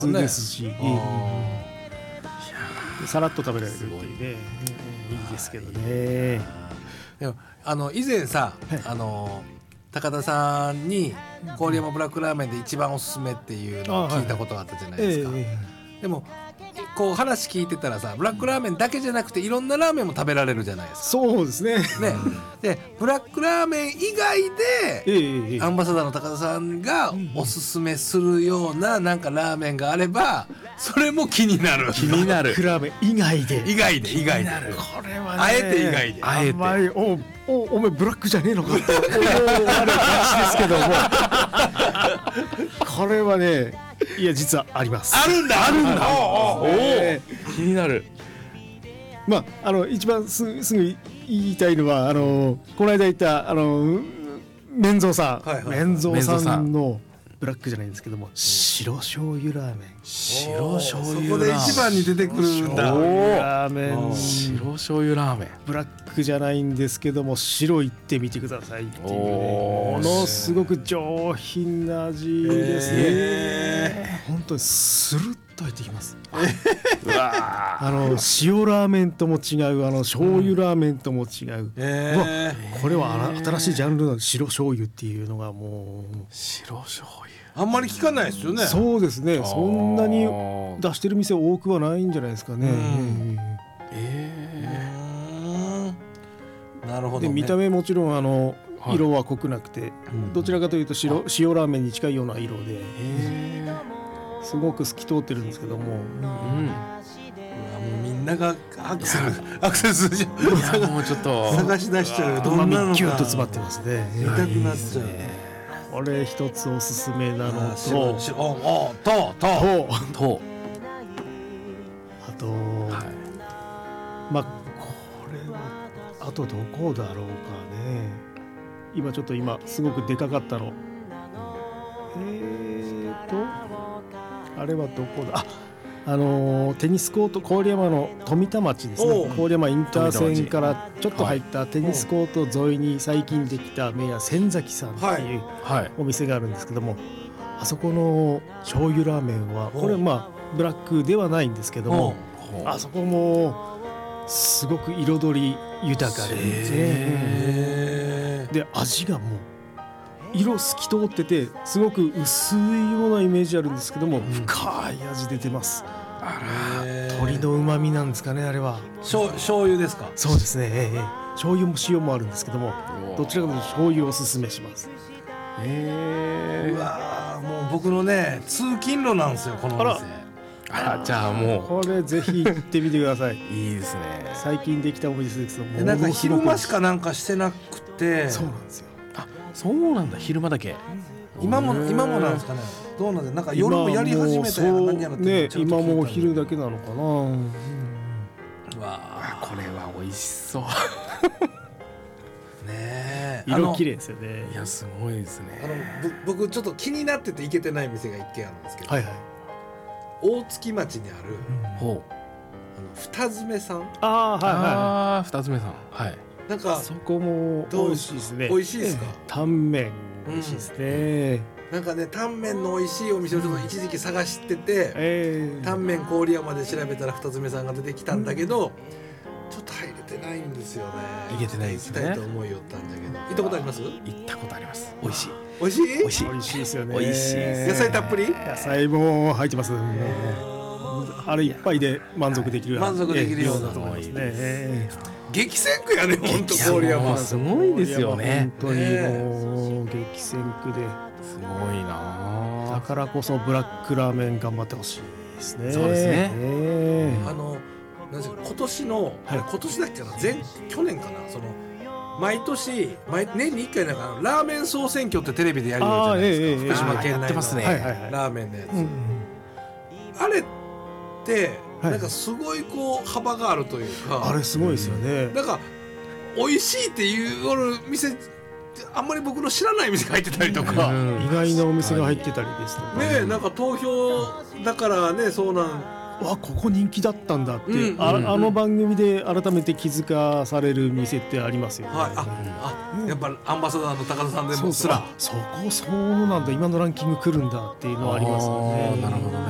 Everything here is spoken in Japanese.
ですし、さらっと食べられるっていうね、いいですけどね。 でも以前さ、高田さんに郡山ブラックラーメンで一番おすすめっていうのを聞いたことがあったじゃないですか。でもこう話聞いてたらさ、ブラックラーメンだけじゃなくていろんなラーメンも食べられるじゃないですか。 そうですね。 でブラックラーメン以外で、アンバサダーの高田さんがおすすめするようななんかラーメンがあれば、それも気になる。 ブラックラーメン以外で。 これはね、あえて以外で。 あんまりお前ブラックじゃねえのかって思われがちですけども、これはね、いや実はあります。 あるんだ。 気になる。 まあ一番すぐ言いたいのはこの間言った麺蔵さん、麺蔵さんのブラックじゃないんですけども、白醤油ラーメン。 白醤油ラーメン。 そこで一番に出てくるんだ。 ラーメン。 白醤油ラーメン。 ブラックじゃないんですけども、白いってみてくださいっていうね、ものすごく上品な味ですね。本当にスルッと入ってきます。塩ラーメンとも違う、醤油ラーメンとも違う、これは新しいジャンルの白醤油っていうのがもう白醤油あんまり聞かないですよね。 そうですね。そんなに出してる店多くはないんじゃないですかね。 なるほどね。 で見た目もちろん色は濃くなくて、どちらかというと塩ラーメンに近いような色で、すごく透き通ってるんですけども、 みんながアクセスしもうちょっと探し出しちゃう。 どんなのキュッと詰まってますね。 見たくなっちゃう。 これ一つおすすめなのと、あとまあこれはあとどこだろうかね。今ちょっとすごくでかかったの、あれはどこだ。テニスコート、郡山の富田町ですね。郡山インター線からちょっと入ったテニスコート沿いに最近できた麺屋千崎さんっていうお店があるんですけども、あそこの醤油ラーメンはこれブラックではないんですけども、あそこもすごく彩り豊かで、味がもう色透き通ってて、すごく薄いようなイメージあるんですけども、深い味出てます。鶏の旨味なんですかね、あれは。 醤油ですか。 そうですね。醤油も塩もあるんですけども、どちらかというと醤油をおすすめします。 うわ、もう僕のね通勤路なんですよ、このお店。 じゃあもうこれぜひ行ってみてください。 いいですね。 最近できたお店ですけども、 なんか昼間しかなんかしてなくて。 そうなんですよ。 そうなんだ、昼間だけ。 今もなんですかね。どうなんで、なんか夜もやり始めたような。 今もお昼だけなのかな。 これは美味しそうね。 色綺麗ですよね。 いやすごいですね。 僕ちょっと気になってて行けてない店が一軒あるんですけど、大月町にある二詰さん。 二詰さん。 なんかそこも美味しいですね。 美味しいですか。 タンメン美味しいですね。 なんかね、タンメンの美味しいお店をちょっと一時期探してて、タンメン郡山で調べたら二詰さんが出てきたんだけど、ちょっと入れてないんですよね。 行けてないですね。 行きたいと思いよったんだけど。行ったことあります？ 行ったことあります。美味しい。 美味しい？ 美味しいですよね。 美味しい。 野菜たっぷり？ 野菜も入ってます。あれ一杯で満足できるようなと思いますね。 激戦区やね、本当郡山すごいですよね。 本当にもう激戦区で、 すごいな。 だからこそブラックラーメン頑張ってほしいですね。 そうですね。 なんですか、今年だっけな、去年かな、毎年年に1回なんかラーメン総選挙ってテレビでやるじゃないですか。福島県内のラーメンのやつ。あれってなんかすごいこう幅があるというか、 あれすごいですよね。 なんか美味しいっていう店、あんまり僕の知らない店が入ってたりとか、 意外なお店が入ってたりですとかね、なんか投票だからね、そうなん。 ここ人気だったんだって、あの番組で改めて気づかされる店ってありますよね。 やっぱアンバサダーの高田さんでもそうなんだ、今のランキング来るんだっていうのはありますよね。 なるほどね。